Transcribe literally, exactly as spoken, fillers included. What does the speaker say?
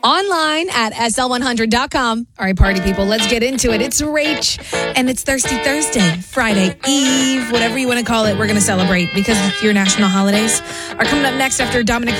online at S L one hundred dot com. All right, party people, let's get into it. It's Rach, and it's Thirsty Thursday, Friday Eve, whatever you want to call it. We're going to celebrate because your national holidays are coming up next after Dominic